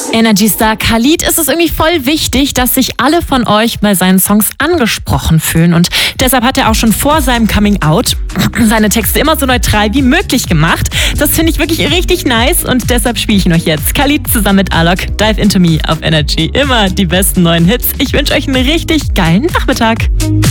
Energy Star Khalid ist es irgendwie voll wichtig, dass sich alle von euch bei seinen Songs angesprochen fühlen. Und deshalb hat er auch schon vor seinem Coming Out seine Texte immer so neutral wie möglich gemacht. Das finde ich wirklich richtig nice und deshalb spiele ich ihn euch jetzt. Khalid zusammen mit Alok, Dive Into Me auf Energy. Immer die besten neuen Hits. Ich wünsche euch einen richtig geilen Nachmittag.